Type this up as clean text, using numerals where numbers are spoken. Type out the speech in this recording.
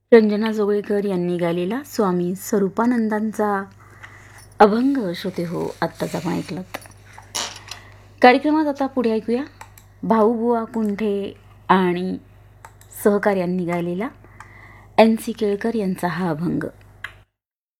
रंजना जोगळेकर यांनी गायलेला स्वामी स्वरूपानंदांचा अभंग श्रोते हो आत्ताच आपण ऐकलात. कार्यक्रमात आता पुढे ऐकूया भाऊबुवा कुंठे आणि सहकार्यांनी गायलेला NC केळकर यांचा हा अभंग.